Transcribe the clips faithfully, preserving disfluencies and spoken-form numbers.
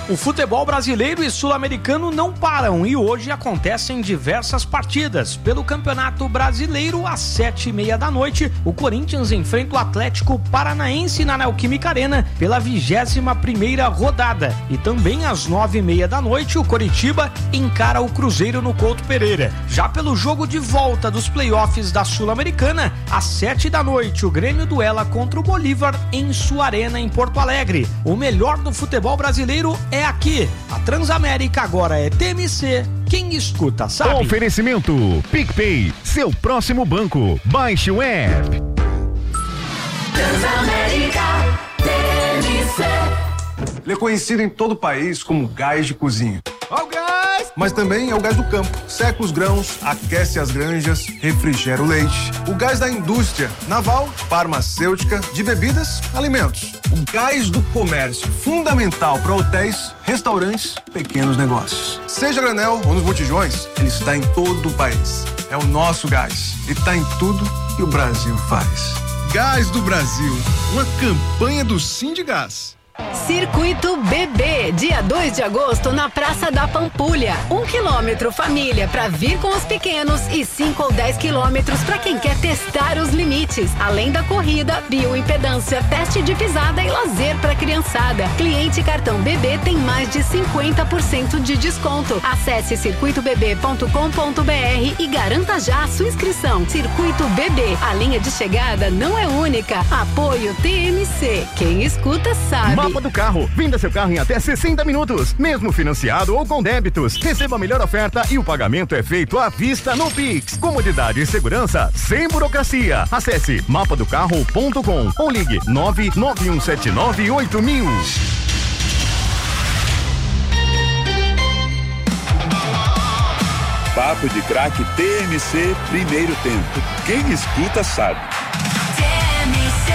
O futebol brasileiro e sul-americano não param e hoje acontecem diversas partidas. Pelo Campeonato Brasileiro, às sete e meia da noite, o Corinthians enfrenta o Atlético Paranaense na Neoquímica Arena pela vigésima primeira rodada. E também às nove e meia da noite, o Coritiba encara o Cruzeiro no Couto Pereira. Já pelo jogo de volta dos playoffs da Sul-Americana, às sete da noite, o Grêmio duela contra o Bolívar em sua arena em Porto Alegre. O melhor do futebol brasileiro é aqui. A Transamérica agora é T M C. Quem escuta sabe. Oferecimento PicPay, seu próximo banco. Baixe o app. Transamérica T M C. Ele é conhecido em todo o país como gás de cozinha. Ó o gás! Mas também é o gás do campo. Seca os grãos, aquece as granjas, refrigera o leite. O gás da indústria naval, farmacêutica, de bebidas, alimentos. O gás do comércio, fundamental para hotéis, restaurantes, pequenos negócios. Seja granel ou nos botijões, ele está em todo o país. É o nosso gás e está em tudo que o Brasil faz. Gás do Brasil, uma campanha do Sindigás. Circuito Bebê, dia dois de agosto na Praça da Pampulha. Um quilômetro família para vir com os pequenos e cinco ou dez quilômetros para quem quer testar os limites. Além da corrida, bioimpedância, teste de pisada e lazer para criançada. Cliente cartão Bebê tem mais de cinquenta por cento de desconto. Acesse circuito bebê ponto com ponto br e garanta já a sua inscrição. Circuito Bebê, a linha de chegada não é única. Apoio T M C. Quem escuta sabe. Mapa do carro. Venda seu carro em até sessenta minutos, mesmo financiado ou com débitos. Receba a melhor oferta e o pagamento é feito à vista no Pix. Comodidade e segurança sem burocracia. Acesse mapa do carro ponto com ou ligue nove nove um sete nove oito mil. Papo de Craque T M C, primeiro tempo. Quem escuta sabe. T M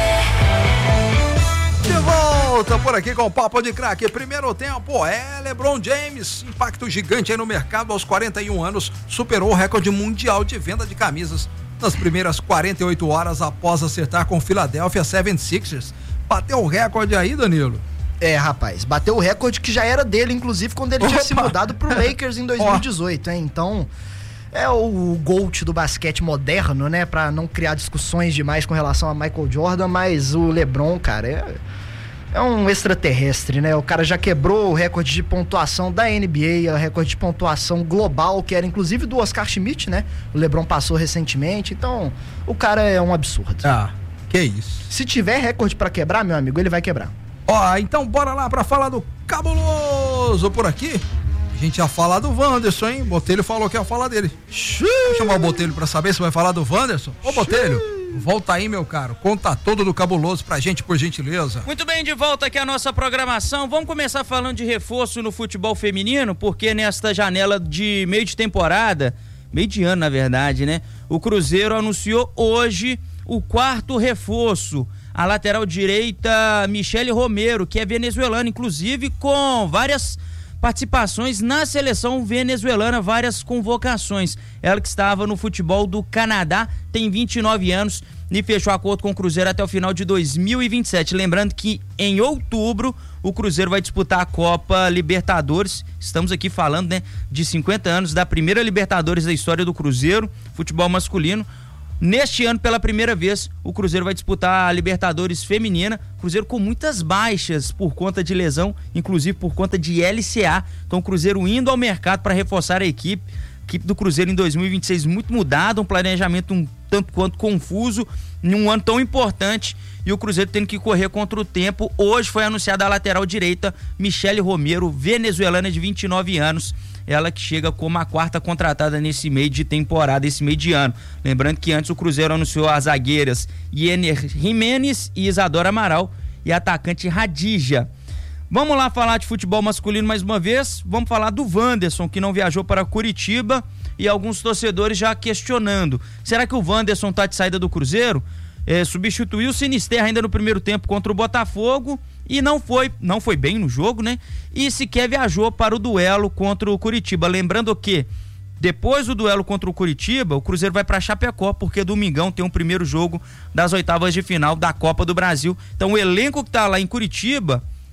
C. De volta por aqui com o Papo de Craque. Primeiro tempo é LeBron James. Impacto gigante aí no mercado aos quarenta e um anos. Superou o recorde mundial de venda de camisas nas primeiras quarenta e oito horas após acertar com o Philadelphia setenta e seis ers. Bateu o recorde aí, Danilo? É, rapaz, bateu o recorde que já era dele, inclusive, quando ele Opa. tinha se mudado pro Lakers em dois mil e dezoito, hein? Então, é o GOAT do basquete moderno, né? Pra não criar discussões demais com relação a Michael Jordan, mas o LeBron, cara, é, é um extraterrestre, né? O cara já quebrou o recorde de pontuação da N B A, o recorde de pontuação global, que era inclusive do Oscar Schmidt, né? O LeBron passou recentemente, então o cara é um absurdo. Ah, que isso. Se tiver recorde pra quebrar, meu amigo, ele vai quebrar. Ó, então bora lá pra falar do cabuloso por aqui. A gente ia falar do Wanderson, hein? Botelho falou que ia falar dele. Vou chamar o Botelho pra saber se vai falar do Wanderson. Ô, Botelho, volta aí, meu caro. Conta todo do cabuloso pra gente, por gentileza. Muito bem, de volta aqui a nossa programação. Vamos começar falando de reforço no futebol feminino, porque nesta janela de meio de temporada, meio de ano, na verdade, né? O Cruzeiro anunciou hoje o quarto reforço. A lateral direita, Michele Romero, que é venezuelana, inclusive com várias participações na seleção venezuelana, várias convocações. Ela que estava no futebol do Canadá, tem vinte e nove anos e fechou acordo com o Cruzeiro até o final de dois mil e vinte e sete. Lembrando que em outubro o Cruzeiro vai disputar a Copa Libertadores. Estamos aqui falando, né, de cinquenta anos da primeira Libertadores da história do Cruzeiro, futebol masculino. Neste ano, pela primeira vez, o Cruzeiro vai disputar a Libertadores feminina. Cruzeiro com muitas baixas por conta de lesão, inclusive por conta de L C A. Então, o Cruzeiro indo ao mercado para reforçar a equipe. A equipe do Cruzeiro em dois mil e vinte e seis muito mudada, um planejamento um tanto quanto confuso, em um ano tão importante. E o Cruzeiro tendo que correr contra o tempo. Hoje foi anunciada a lateral direita, Michele Romero, venezuelana de vinte e nove anos. Ela que chega como a quarta contratada nesse meio de temporada, esse meio de ano. Lembrando que antes o Cruzeiro anunciou as zagueiras Yener Jimenez e Isadora Amaral e a atacante Radija. Vamos lá falar de futebol masculino mais uma vez. Vamos falar do Wanderson, que não viajou para Curitiba, e alguns torcedores já questionando. Será que o Wanderson tá de saída do Cruzeiro? É, substituiu o Sinisterra ainda no primeiro tempo contra o Botafogo e não foi, não foi bem no jogo, né? E sequer viajou para o duelo contra o Curitiba. Lembrando que depois do duelo contra o Curitiba, o Cruzeiro vai para Chapecó, porque domingão tem um primeiro jogo das oitavas de final da Copa do Brasil. Então o elenco que tá lá em Curitiba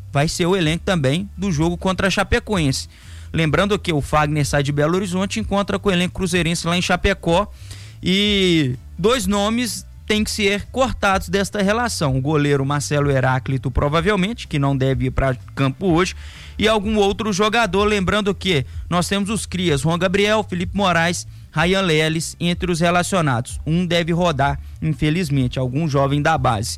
vai ser o elenco também do jogo contra a Chapecoense. Lembrando que o Fagner sai de Belo Horizonte e encontra com o elenco cruzeirense lá em Chapecó, e dois nomes têm que ser cortados desta relação: o goleiro Marcelo Heráclito, provavelmente, que não deve ir para campo hoje, e algum outro jogador. Lembrando que nós temos os crias Juan Gabriel, Felipe Moraes, Ryan Leles entre os relacionados. Um deve rodar, infelizmente, algum jovem da base.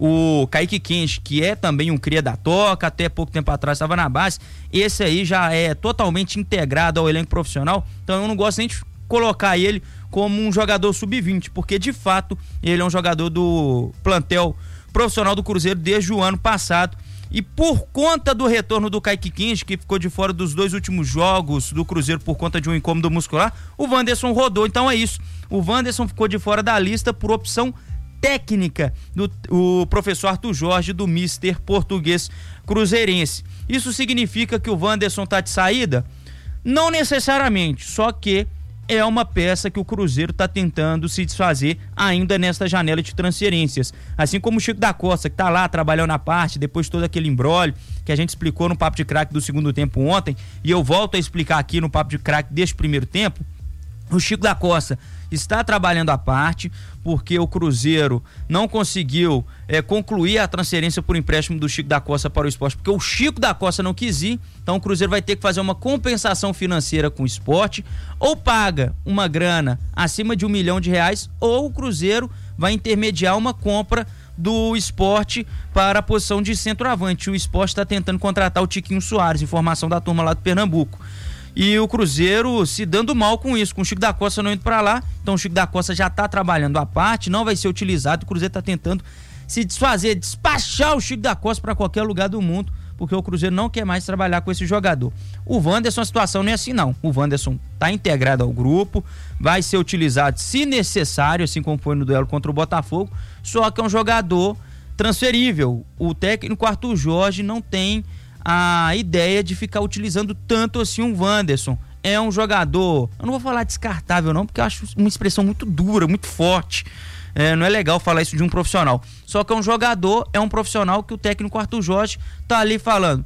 O Kaique Kenji, que é também um cria da Toca, até pouco tempo atrás estava na base, esse aí já é totalmente integrado ao elenco profissional, então eu não gosto nem de colocar ele como um jogador sub vinte, porque de fato ele é um jogador do plantel profissional do Cruzeiro desde o ano passado. E por conta do retorno do Kaique Kenji, que ficou de fora dos dois últimos jogos do Cruzeiro por conta de um incômodo muscular, o Wanderson rodou. Então é isso, o Wanderson ficou de fora da lista por opção técnica do o professor Arthur Jorge, do mister português cruzeirense. Isso significa que o Wanderson tá de saída? Não necessariamente, só que é uma peça que o Cruzeiro está tentando se desfazer ainda nesta janela de transferências. Assim como o Chico da Costa, que está lá trabalhando na parte, depois de todo aquele imbróglio que a gente explicou no Papo de Craque do segundo tempo ontem, e eu volto a explicar aqui no Papo de Craque deste primeiro tempo. O Chico da Costa está trabalhando à parte, porque o Cruzeiro não conseguiu é, concluir a transferência por empréstimo do Chico da Costa para o Sport, porque o Chico da Costa não quis ir. Então o Cruzeiro vai ter que fazer uma compensação financeira com o Sport, ou paga uma grana acima de um milhão de reais, ou o Cruzeiro vai intermediar uma compra do Sport para a posição de centroavante. O Sport está tentando contratar o Tiquinho Soares, informação da turma lá do Pernambuco. E o Cruzeiro se dando mal com isso, com o Chico da Costa não indo para lá. Então o Chico da Costa já tá trabalhando à parte, não vai ser utilizado. O Cruzeiro tá tentando se desfazer, despachar o Chico da Costa para qualquer lugar do mundo, porque o Cruzeiro não quer mais trabalhar com esse jogador. O Wanderson, a situação não é assim não. O Wanderson tá integrado ao grupo, vai ser utilizado se necessário, assim como foi no duelo contra o Botafogo, só que é um jogador transferível. O técnico Arthur Jorge não tem a ideia de ficar utilizando tanto assim um Wanderson. É um jogador, eu não vou falar descartável não, porque eu acho uma expressão muito dura, muito forte. É, não é legal falar isso de um profissional. Só que é um jogador, é um profissional que o técnico Arthur Jorge tá ali falando: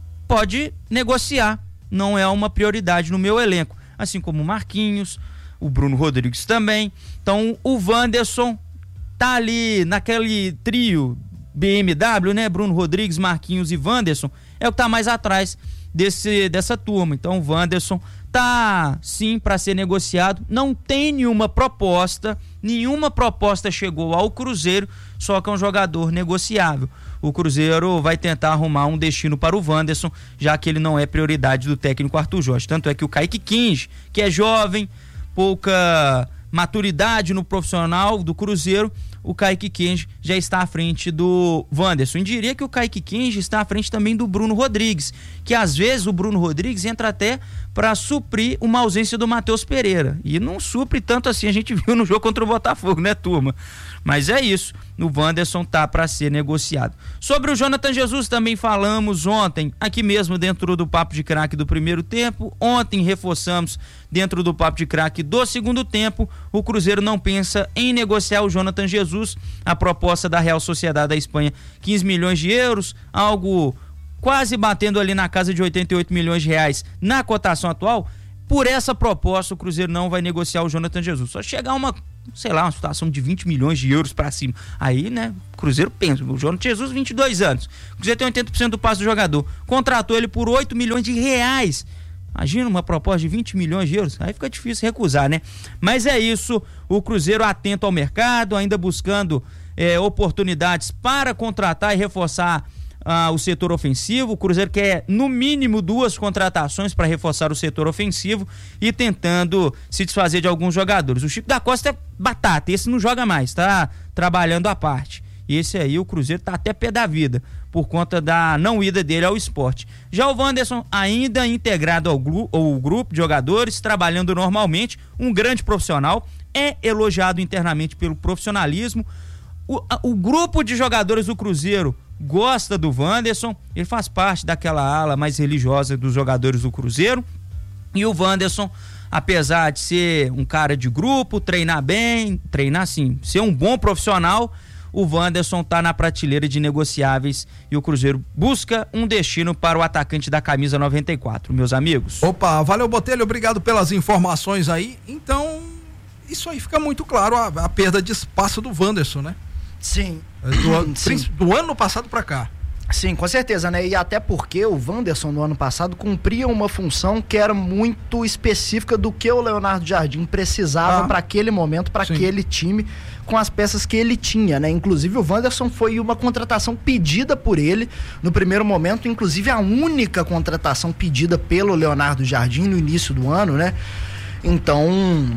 pode negociar, não é uma prioridade no meu elenco. Assim como o Marquinhos, o Bruno Rodrigues também. Então o Wanderson tá ali naquele trio B M W, né? Bruno Rodrigues, Marquinhos e Wanderson é o que tá mais atrás desse, dessa turma. Então o Wanderson tá sim para ser negociado, não tem nenhuma proposta, nenhuma proposta chegou ao Cruzeiro, só que é um jogador negociável. O Cruzeiro vai tentar arrumar um destino para o Wanderson, já que ele não é prioridade do técnico Arthur Jorge. Tanto é que o Kaique Kenji, que é jovem, pouca maturidade no profissional do Cruzeiro, o Kaique Kenji já está à frente do Wanderson. Eu diria que o Kaique Kenji está à frente também do Bruno Rodrigues, que às vezes o Bruno Rodrigues entra até para suprir uma ausência do Matheus Pereira, e não supre tanto assim, a gente viu no jogo contra o Botafogo, né, turma? Mas é isso, o Wanderson tá para ser negociado. Sobre o Jonathan Jesus também falamos ontem, aqui mesmo dentro do Papo de Craque do primeiro tempo. Ontem reforçamos dentro do Papo de Craque do segundo tempo. O Cruzeiro não pensa em negociar o Jonathan Jesus. A proposta da Real Sociedade da Espanha, quinze milhões de euros, algo quase batendo ali na casa de oitenta e oito milhões de reais na cotação atual. Por essa proposta o Cruzeiro não vai negociar o Jonathan Jesus. Só chegar uma, sei lá, uma situação de vinte milhões de euros pra cima. Aí, né, o Cruzeiro pensa, o Jonathan Jesus, vinte e dois anos. O Cruzeiro tem oitenta por cento do passe do jogador. Contratou ele por oito milhões de reais. Imagina uma proposta de vinte milhões de euros. Aí fica difícil recusar, né? Mas é isso, o Cruzeiro atento ao mercado, ainda buscando é, oportunidades para contratar e reforçar Ah, o setor ofensivo. O Cruzeiro quer no mínimo duas contratações para reforçar o setor ofensivo e tentando se desfazer de alguns jogadores. O Chico da Costa é batata, esse não joga mais, tá trabalhando à parte. Esse aí o Cruzeiro tá até pé da vida por conta da não ida dele ao esporte. Já o Wanderson ainda integrado ao, gru- ao grupo de jogadores, trabalhando normalmente, um grande profissional, é elogiado internamente pelo profissionalismo. O, a, o grupo de jogadores do Cruzeiro gosta do Wanderson, ele faz parte daquela ala mais religiosa dos jogadores do Cruzeiro. E o Wanderson, apesar de ser um cara de grupo, treinar bem, treinar sim, ser um bom profissional, o Wanderson tá na prateleira de negociáveis e o Cruzeiro busca um destino para o atacante da camisa noventa e quatro, meus amigos. Opa, valeu, Botelho, obrigado pelas informações aí. Então, isso aí fica muito claro, a, a perda de espaço do Wanderson, né? Sim. Do, Sim. do ano passado para cá. Sim, com certeza, né? E até porque o Wanderson no ano passado cumpria uma função que era muito específica do que o Leonardo Jardim precisava ah. para aquele momento, para aquele time, com as peças que ele tinha, né? Inclusive o Wanderson foi uma contratação pedida por ele no primeiro momento, inclusive a única contratação pedida pelo Leonardo Jardim no início do ano, né? Então,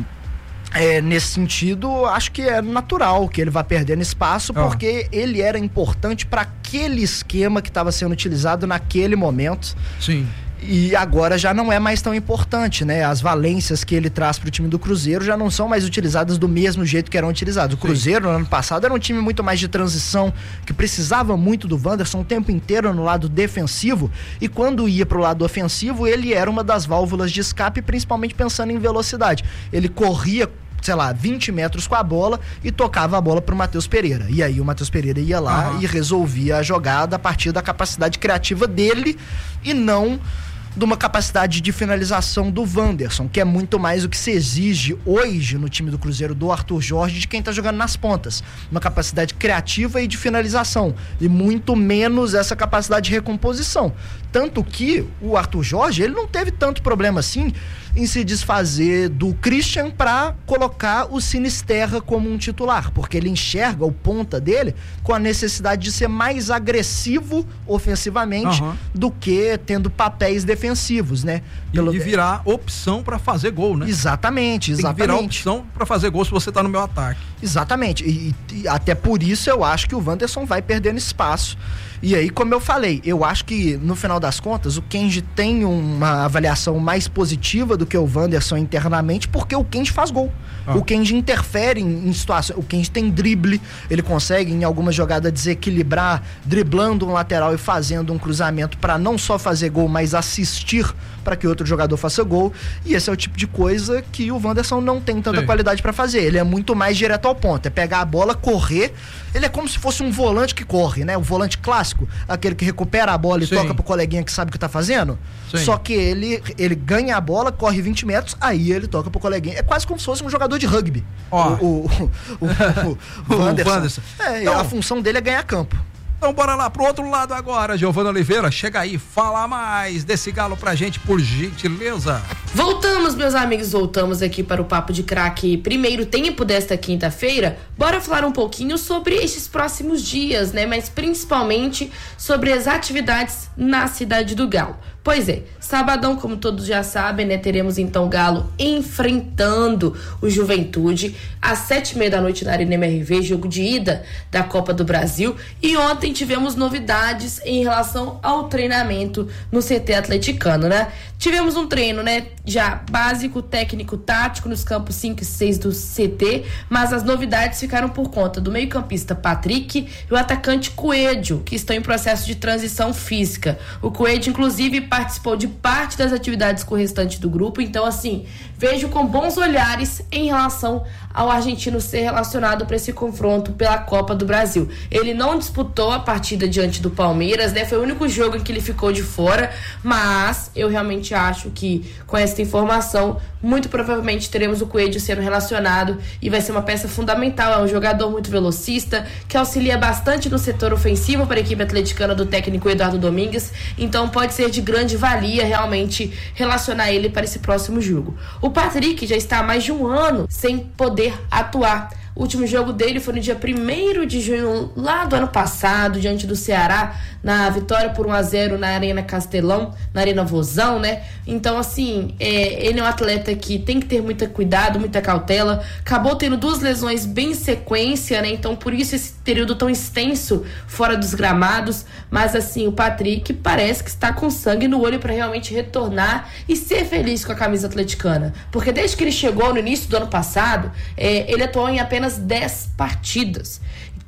É, nesse sentido, acho que é natural que ele vá perdendo espaço, oh. porque ele era importante para aquele esquema que estava sendo utilizado naquele momento. Sim. E agora já não é mais tão importante, né? As valências que ele traz para o time do Cruzeiro já não são mais utilizadas do mesmo jeito que eram utilizadas. O Cruzeiro, Sim. no ano passado, era um time muito mais de transição, que precisava muito do Wanderson o tempo inteiro no lado defensivo, e quando ia para o lado ofensivo, ele era uma das válvulas de escape, principalmente pensando em velocidade. Ele corria, sei lá, vinte metros com a bola e tocava a bola pro Matheus Pereira. E aí o Matheus Pereira ia lá uhum. e resolvia a jogada a partir da capacidade criativa dele e não de uma capacidade de finalização do Wanderson, que é muito mais o que se exige hoje no time do Cruzeiro do Arthur Jorge, de quem tá jogando nas pontas. Uma capacidade criativa e de finalização, e muito menos essa capacidade de recomposição. Tanto que o Arthur Jorge, ele não teve tanto problema assim em se desfazer do Christian para colocar o Sinisterra como um titular, porque ele enxerga o ponta dele com a necessidade de ser mais agressivo ofensivamente uhum. do que tendo papéis defensivos, né? Pelo... E virar opção para fazer gol, né? Exatamente, exatamente. Tem que virar opção para fazer gol se você tá no meu ataque. Exatamente, e, e até por isso eu acho que o Wanderson vai perdendo espaço. E aí, como eu falei, eu acho que no final das contas o Kenji tem uma avaliação mais positiva do que o Wanderson internamente, porque o Kenji faz gol. Ah. O Kenji interfere em, em situações. O Kenji tem drible, ele consegue em alguma jogada desequilibrar, driblando um lateral e fazendo um cruzamento para não só fazer gol, mas assistir para que outro jogador faça gol. E esse é o tipo de coisa que o Wanderson não tem tanta Sim. qualidade para fazer. Ele é muito mais direto ao ponto, é pegar a bola, correr. Ele é como se fosse um volante que corre, né? O volante clássico, aquele que recupera a bola e Sim. toca pro coleguinha que sabe o que tá fazendo. Sim. Só que ele, ele ganha a bola, corre vinte metros, aí ele toca pro coleguinha. É quase como se fosse um jogador de rugby. Oh. O, o, o, o, o, o Wanderson. Wanderson. É, então, a função dele é ganhar campo. Então bora lá pro outro lado agora, Giovana Oliveira, chega aí, fala mais desse galo pra gente, por gentileza. Voltamos, meus amigos, voltamos aqui para o Papo de Craque, primeiro tempo desta quinta-feira. Bora falar um pouquinho sobre estes próximos dias, né, mas principalmente sobre as atividades na cidade do Galo. Pois é, sabadão, como todos já sabem, né, teremos então o Galo enfrentando o Juventude às sete e meia da noite na Arena M R V, jogo de ida da Copa do Brasil. E ontem tivemos novidades em relação ao treinamento no C T atleticano, né? Tivemos um treino, né, já básico, técnico, tático nos campos cinco e seis do C T, mas as novidades ficaram por conta do meio-campista Patrick e o atacante Coelho, que estão em processo de transição física. O Coelho, inclusive, participou de parte das atividades com o restante do grupo, então assim, vejo com bons olhares em relação ao argentino ser relacionado para esse confronto pela Copa do Brasil. Ele não disputou a partida diante do Palmeiras, né? Foi o único jogo em que ele ficou de fora, mas eu realmente acho que com essa informação, muito provavelmente teremos o Coelho sendo relacionado e vai ser uma peça fundamental. É um jogador muito velocista, que auxilia bastante no setor ofensivo para a equipe atleticana do técnico Eduardo Domingues, então pode ser de grande valia realmente relacionar ele para esse próximo jogo. O Patrick já está há mais de um ano sem poder atuar. O último jogo dele foi no dia primeiro de junho, lá do ano passado, diante do Ceará, na vitória por um a zero na Arena Castelão, na Arena Vozão, né? Então, assim, é, ele é um atleta que tem que ter muito cuidado, muita cautela. Acabou tendo duas lesões bem em sequência, né? Então, por isso esse período tão extenso fora dos gramados. Mas, assim, o Patrick parece que está com sangue no olho para realmente retornar e ser feliz com a camisa atleticana. Porque desde que ele chegou no início do ano passado, é, ele atuou em apenas dez partidas.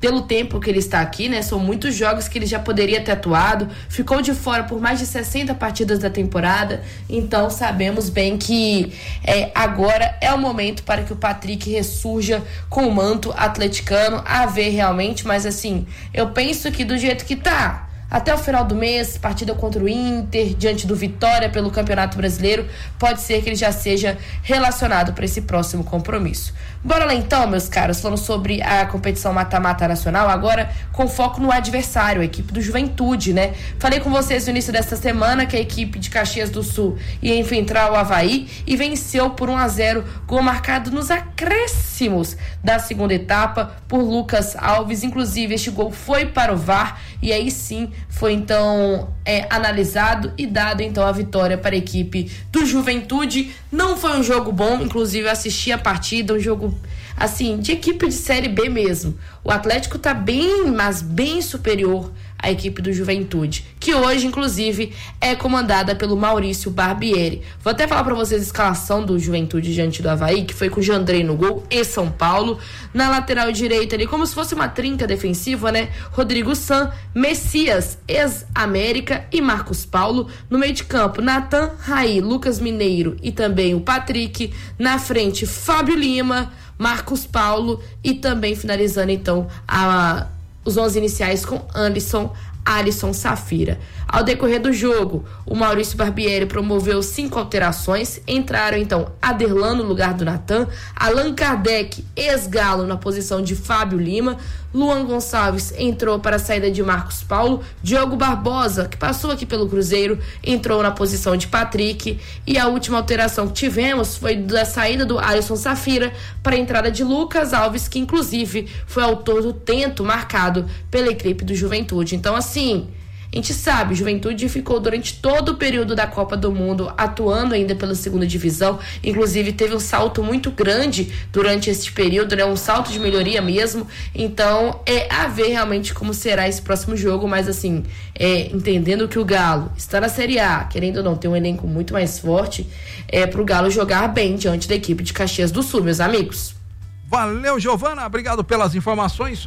pelo tempo que ele está aqui, né? São muitos jogos que ele já poderia ter atuado, ficou de fora por mais de sessenta partidas da temporada, então sabemos bem que é, agora é o momento para que o Patrick ressurja com o manto atleticano, a ver realmente, mas assim, eu penso que do jeito que tá, até o final do mês, partida contra o Inter, diante do Vitória pelo Campeonato Brasileiro, pode ser que ele já seja relacionado para esse próximo compromisso. Bora lá então, meus caros, falando sobre a competição mata-mata nacional, agora com foco no adversário, a equipe do Juventude, né? Falei com vocês no início desta semana que a equipe de Caxias do Sul ia enfrentar o Avaí e venceu por um a zero, gol marcado nos acréscimos da segunda etapa por Lucas Alves. Inclusive, este gol foi para o V A R e aí sim foi então é, analisado e dado então a vitória para a equipe do Juventude. Não foi um jogo bom, inclusive eu assisti a partida, um jogo assim, de equipe de Série B mesmo. O Atlético tá bem, mas bem superior à equipe do Juventude, que hoje, inclusive, é comandada pelo Maurício Barbieri. Vou até falar para vocês a escalação do Juventude diante do Avaí, que foi com o Jandrei no gol e São Paulo. Na lateral direita ali, como se fosse uma trinca defensiva, né? Rodrigo San, Messias, ex-América e Marcos Paulo. No meio de campo, Natan, Raí, Lucas Mineiro e também o Patrick. Na frente, Fábio Lima, Marcos Paulo e também finalizando então a, os onze iniciais com Anderson, Alisson, Safira. Ao decorrer do jogo, o Maurício Barbieri promoveu cinco alterações. Entraram então Aderlan no lugar do Natan, Allan Kardec, ex-Galo, na posição de Fábio Lima, Luan Gonçalves entrou para a saída de Marcos Paulo, Diogo Barbosa, que passou aqui pelo Cruzeiro, entrou na posição de Patrick, e a última alteração que tivemos foi da saída do Alisson Safira para a entrada de Lucas Alves, que inclusive foi autor do tento marcado pela equipe do Juventude. Então, assim, a gente sabe, o Juventude ficou durante todo o período da Copa do Mundo atuando ainda pela segunda divisão, inclusive teve um salto muito grande durante esse período, né? Um salto de melhoria mesmo. Então é a ver realmente como será esse próximo jogo, mas assim, é, entendendo que o Galo está na Série A, querendo ou não, tem um elenco muito mais forte, é pro Galo jogar bem diante da equipe de Caxias do Sul, meus amigos. Valeu, Giovana, obrigado pelas informações.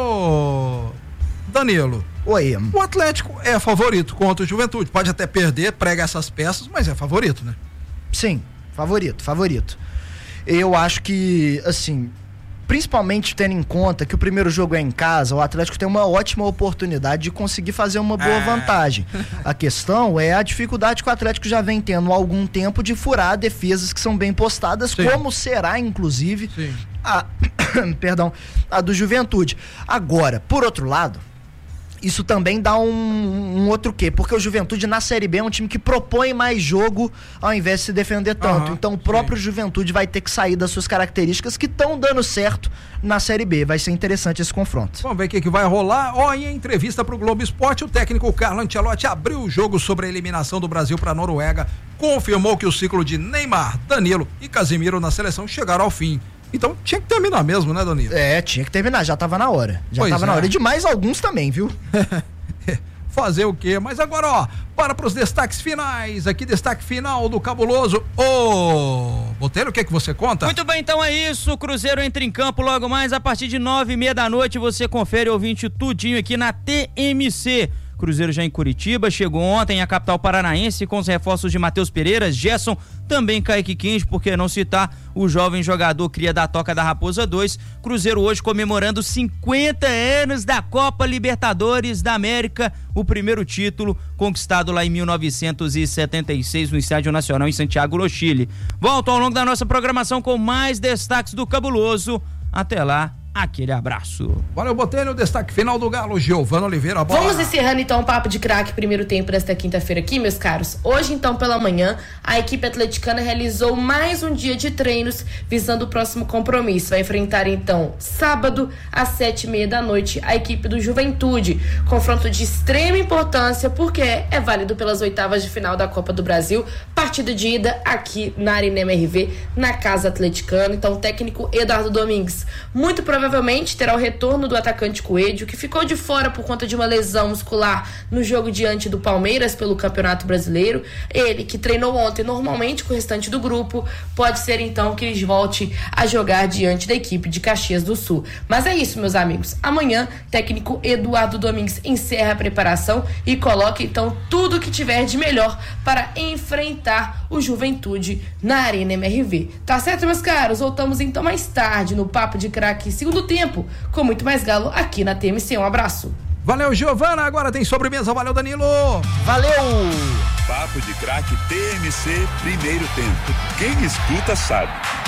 Ô Danilo, oi. O Atlético é favorito contra o Juventude. Pode até perder, prega essas peças, mas é favorito, né? Sim, favorito, favorito. Eu acho que, assim, principalmente tendo em conta que o primeiro jogo é em casa, o Atlético tem uma ótima oportunidade de conseguir fazer uma boa ah. vantagem. A questão é a dificuldade que o Atlético já vem tendo há algum tempo de furar defesas que são bem postadas, Sim. como será, inclusive, Sim. a, perdão, a do Juventude. Agora, por outro lado, isso também dá um, um outro quê? Porque o Juventude na Série B é um time que propõe mais jogo ao invés de se defender tanto. Uhum, então o próprio sim. Juventude vai ter que sair das suas características que estão dando certo na Série B. Vai ser interessante esse confronto. Vamos ver o que, que vai rolar. Ó, em entrevista para o Globo Esporte, o técnico Carlo Ancelotti abriu o jogo sobre a eliminação do Brasil para a Noruega, confirmou que o ciclo de Neymar, Danilo e Casemiro na seleção chegaram ao fim. Então tinha que terminar mesmo, né, Danilo? É, tinha que terminar, já tava na hora. Já pois tava é. na hora. E de mais alguns também, viu? Fazer o quê? Mas agora, ó, para pros destaques finais. Aqui, destaque final do Cabuloso. Ô, Botelho, o que é que você conta? Muito bem, então é isso. O Cruzeiro entra em campo logo mais a partir de nove e meia da noite. Você confere, ouvinte, tudinho aqui na T M C. Cruzeiro já em Curitiba, chegou ontem à capital paranaense com os reforços de Matheus Pereira, Gerson, também Kaique Quinge, por que não citar o jovem jogador cria da Toca da Raposa dois. Cruzeiro hoje comemorando cinquenta anos da Copa Libertadores da América, o primeiro título conquistado lá em mil novecentos e setenta e seis no Estádio Nacional em Santiago, no Chile. Volto ao longo da nossa programação com mais destaques do Cabuloso. Até lá. Aquele abraço. Valeu, Botelho, o destaque final do Galo, Giovana Oliveira. Bola. Vamos encerrando então o Papo de Craque primeiro tempo desta quinta-feira aqui, meus caros. Hoje então pela manhã, a equipe atleticana realizou mais um dia de treinos visando o próximo compromisso. Vai enfrentar então sábado às sete e meia da noite a equipe do Juventude. Confronto de extrema importância porque é válido pelas oitavas de final da Copa do Brasil. Partida de ida aqui na Arena M R V, na Casa Atleticana. Então o técnico Eduardo Domingues muito provavelmente provavelmente terá o retorno do atacante Coelho, que ficou de fora por conta de uma lesão muscular no jogo diante do Palmeiras pelo Campeonato Brasileiro. Ele, que treinou ontem normalmente com o restante do grupo, pode ser então que eles volte a jogar diante da equipe de Caxias do Sul. Mas é isso, meus amigos. Amanhã, técnico Eduardo Domingues encerra a preparação e coloca então tudo que tiver de melhor para enfrentar o Juventude na Arena M R V. Tá certo, meus caros? Voltamos então mais tarde no Papo de Craque segundo tempo, com muito mais galo aqui na T M C. Um abraço. Valeu, Giovana. Agora tem sobremesa. Valeu, Danilo. Valeu. Papo de Craque T M C, primeiro tempo. Quem escuta sabe.